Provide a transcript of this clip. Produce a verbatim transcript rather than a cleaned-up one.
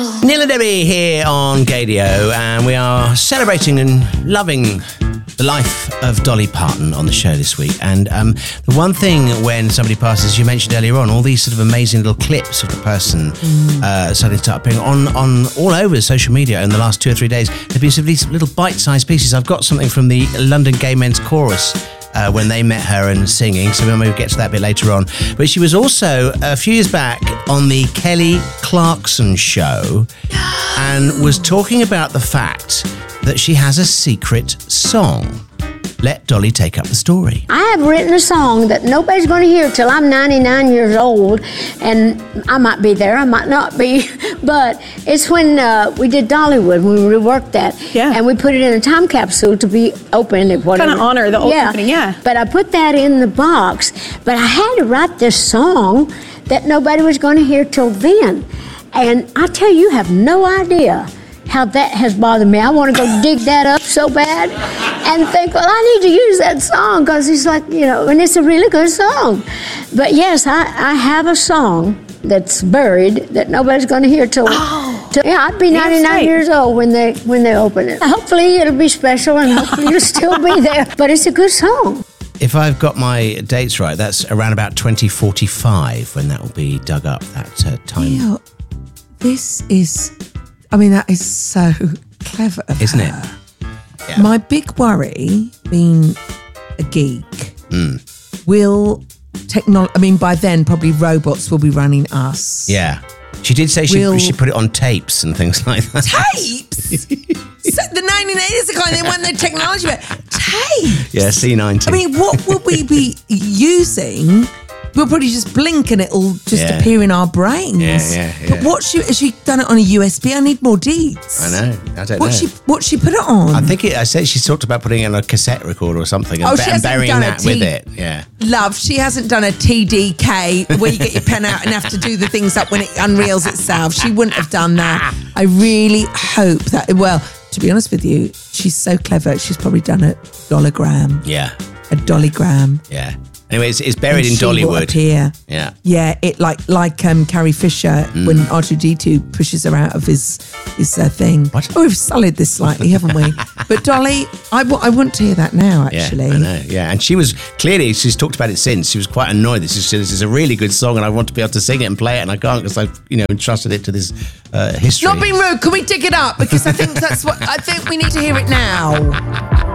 Neil and Debbie here on Gaydio, and we are celebrating and loving the life of Dolly Parton on the show this week. And um, the one thing when somebody passes, you mentioned earlier on, all these sort of amazing little clips of the person mm. uh, suddenly start appearing on, on all over social media in the last two or three days. There have been some of these little bite-sized pieces. I've got something from the London Gay Men's Chorus Uh, when they met her and singing, so we'll maybe get to that a bit later on. But she was also, a few years back, on the Kelly Clarkson show and was talking about the fact that she has a secret song. Let Dolly take up the story. I have written a song that nobody's going to hear till I'm ninety-nine years old, and I might be there, I might not be, but it's when uh, we did Dollywood, when we reworked that, yeah. and we put it in a time capsule to be open and whatever. Kind of honor the old yeah. company, yeah. But I put that in the box, but I had to write this song that nobody was going to hear till then, and I tell you, you have no idea how that has bothered me. I want to go dig that up so bad and think, well, I need to use that song because it's like, you know, and it's a really good song. But yes, I, I have a song that's buried that nobody's going to hear till, oh, till yeah, I'd be ninety-nine years old when they when they open it. Hopefully it'll be special and hopefully you'll still be there. But it's a good song. If I've got my dates right, that's around about twenty forty-five when that will be dug up, that uh, time. Yeah, this is... I mean, that is so clever of Isn't her. it? Yeah. My big worry, being a geek, mm. will technology... I mean, by then, probably robots will be running us. Yeah. She did say she, will... she put it on tapes and things like that. Tapes? So the nineteen eighties are kind of when the technology... But tapes? Yeah, C ninety. I mean, what will we be using... We'll probably just blink and it'll just yeah. appear in our brains. Yeah, yeah, yeah. But what she has she done it on a U S B? I need more deets. I know. I don't what know. She, what she put it on? I think it, I said she talked about putting it on a cassette recorder or something and, oh, be- she and hasn't burying done that a T- with it. Yeah. Love, she hasn't done a T D K where you get your pen out and have to do the things up when it unreels itself. She wouldn't have done that. I really hope that, well, to be honest with you, she's so clever. She's probably done a dollogram. Yeah. A dollygram. Yeah. Anyway, it's, it's buried and in she will Dollywood. Appear. Yeah. Yeah, it like like um, Carrie Fisher mm. when R two D two pushes her out of his his uh, thing. What? Oh, we've sullied this slightly, haven't we? But Dolly, I, w- I want to hear that now, actually. Yeah, I know, yeah. And she was, clearly, she's talked about it since. She was quite annoyed. This is, this is a really good song and I want to be able to sing it and play it and I can't because I've, you know, entrusted it to this uh, history. Not being rude, can we dig it up? Because I think that's what, I think we need to hear it now.